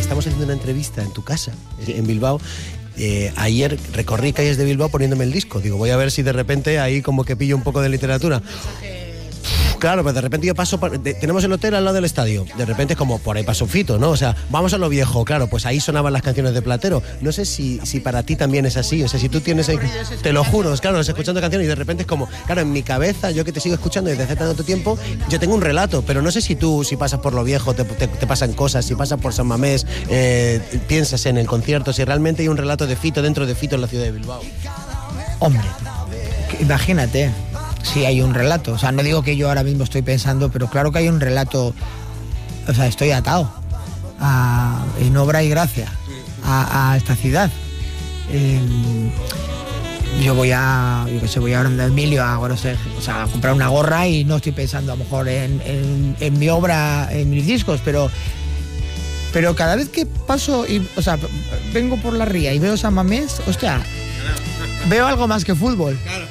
estamos haciendo una entrevista en tu casa, en Bilbao. Ayer recorrí calles de Bilbao poniéndome el disco. Digo, voy a ver si de repente ahí como que pillo un poco de literatura. Claro, pero de repente yo paso, tenemos el hotel al lado del estadio, de repente es como, por ahí pasó Fito, ¿no? O sea, vamos a lo viejo, claro, pues ahí sonaban las canciones de Platero. No sé si para ti también es así, o sea, si tú tienes ahí, te lo juro, claro, escuchando canciones y de repente es como, claro, en mi cabeza, yo que te sigo escuchando desde hace tanto tiempo, yo tengo un relato, pero no sé si tú, si pasas por lo viejo, te pasan cosas, si pasas por San Mamés, piensas en el concierto, si realmente hay un relato de Fito dentro de Fito en la ciudad de Bilbao. Hombre, imagínate. Sí, hay un relato. O sea, no digo que yo ahora mismo estoy pensando, pero claro que hay un relato. O sea, estoy atado en obra y gracia a esta ciudad. Yo voy a Aranda Emilio a comprar una gorra y no estoy pensando a lo mejor en mi obra, en mis discos, pero cada vez que paso vengo por la ría y veo San Mamés, hostia, veo algo más que fútbol. Claro.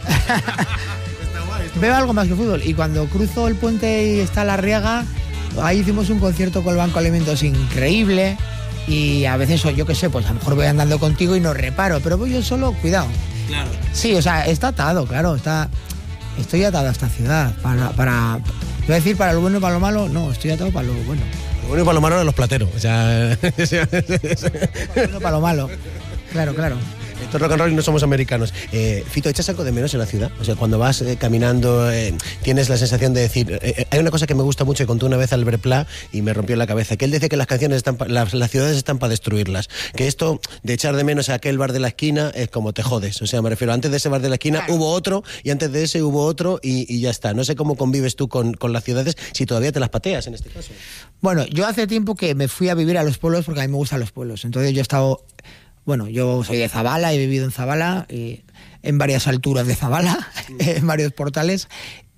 Veo algo más que fútbol. Y cuando cruzo el puente y está la Riaga, ahí hicimos un concierto con el Banco Alimentos increíble. Y a veces, yo qué sé, pues a lo mejor voy andando contigo y no reparo, pero voy yo solo, cuidado. Claro. Sí, o sea, está atado, claro. Estoy atado a esta ciudad. Iba a decir para lo bueno y para lo malo, no, estoy atado para lo bueno. Lo bueno y para lo malo de los Plateros. O sea... Para lo bueno y para lo malo. Claro. Esto es rock and roll y no somos americanos. Fito, ¿echas algo de menos en la ciudad? O sea, cuando vas caminando, tienes la sensación de decir... hay una cosa que me gusta mucho, que contó una vez Albert Pla y me rompió la cabeza, que él dice que las canciones las ciudades están para destruirlas. Que esto de echar de menos a aquel bar de la esquina es como te jodes. O sea, me refiero, antes de ese bar de la esquina hubo otro, y antes de ese hubo otro, y ya está. No sé cómo convives tú con las ciudades, si todavía te las pateas en este caso. Bueno, yo hace tiempo que me fui a vivir a los pueblos porque a mí me gustan los pueblos. Entonces yo he estado... Bueno, yo soy de Zabala, he vivido en Zabala, en varias alturas de Zabala, en varios portales,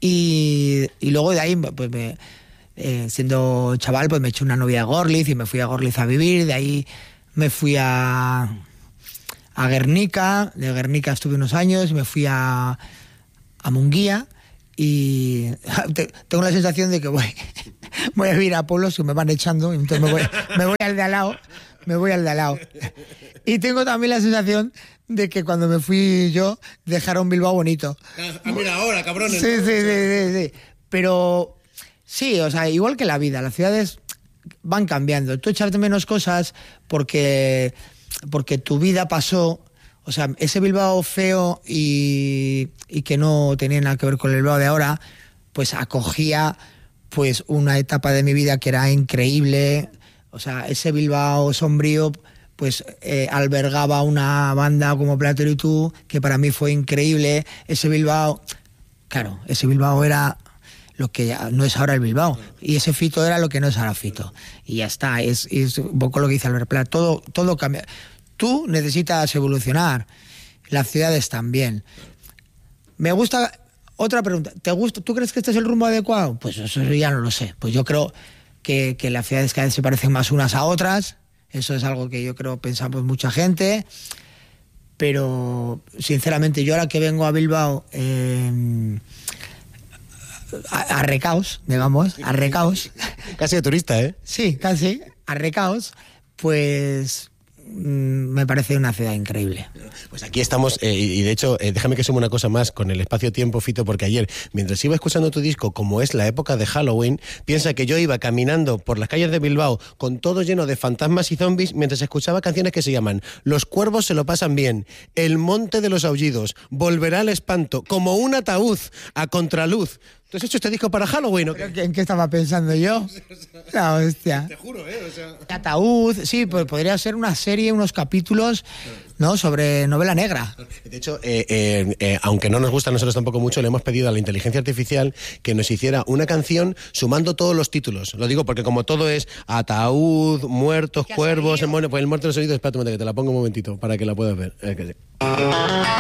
y luego de ahí, pues siendo chaval, pues me eché una novia a Gorliz y me fui a Gorliz a vivir. De ahí me fui a Guernica, de Guernica estuve unos años, me fui a Munguía, y tengo la sensación de que voy a vivir a pueblos que me van echando, entonces me voy al de al lado. Y tengo también la sensación de que cuando me fui yo, dejaron Bilbao bonito. Mira ahora, cabrones. Sí. Pero sí, o sea, igual que la vida, las ciudades van cambiando. Tú echas de menos cosas porque tu vida pasó. O sea, ese Bilbao feo y que no tenía nada que ver con el Bilbao de ahora, pues acogía pues una etapa de mi vida que era increíble. O sea, ese Bilbao sombrío pues albergaba una banda como Platero y tú, que para mí fue increíble. Ese Bilbao era lo que ya no es ahora el Bilbao, y ese Fito era lo que no es ahora Fito, y ya está. Es un poco lo que dice Albert Pla, todo cambia. Tú necesitas evolucionar, las ciudades también. Me gusta... Otra pregunta, ¿tú crees que este es el rumbo adecuado? Pues eso ya no lo sé. Pues yo creo que las ciudades cada vez se parecen más unas a otras. Eso es algo que yo creo pensamos mucha gente. Pero, sinceramente, yo ahora que vengo a Bilbao a recaos, digamos, a recaos. Casi de turista, ¿eh? Sí, casi, a recaos, pues... me parece una ciudad increíble. Pues aquí estamos, y de hecho, déjame que sume una cosa más con el espacio-tiempo, Fito, porque ayer, mientras iba escuchando tu disco, como es la época de Halloween, piensa que yo iba caminando por las calles de Bilbao con todo lleno de fantasmas y zombies, mientras escuchaba canciones que se llaman Los cuervos se lo pasan bien, El monte de los aullidos, Volverá el espanto, Como un ataúd, A contraluz. ¿Tú has hecho este disco para Halloween o qué? ¿En qué estaba pensando yo? La hostia. Te juro, o sea... Ataúd, sí, pues podría ser una serie, unos capítulos, ¿no? Sobre novela negra. De hecho, aunque no nos gusta a nosotros tampoco mucho, le hemos pedido a la inteligencia artificial que nos hiciera una canción sumando todos los títulos. Lo digo porque como todo es ataúd, muertos, cuervos, pues el muerto de los oídos, espérate un momento que te la pongo un momentito para que la puedas ver.